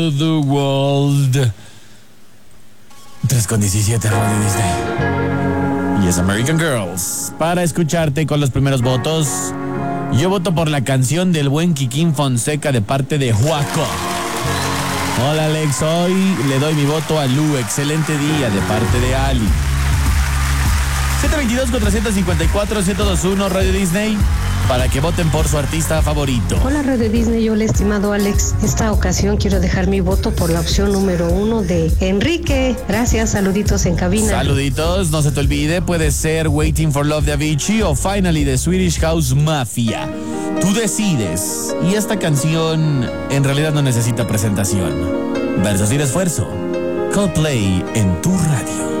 The World. 3:17, Radio Disney. Y es American Girls. Para escucharte con los primeros votos, yo voto por la canción del buen Kikín Fonseca de parte de Juaco. Hola Alex, hoy le doy mi voto a Lu. Excelente día de parte de Ali. 722 con 354 1021 Radio Disney para que voten por su artista favorito. Hola Radio Disney, hola estimado Alex. Esta ocasión quiero dejar mi voto por la opción número 1 de Enrique. Gracias, saluditos en cabina. Saluditos, no se te olvide, puede ser Waiting for Love de Avicii o Finally de Swedish House Mafia. Tú decides. Y esta canción en realidad no necesita presentación. Versos sin esfuerzo. Coldplay en tu radio.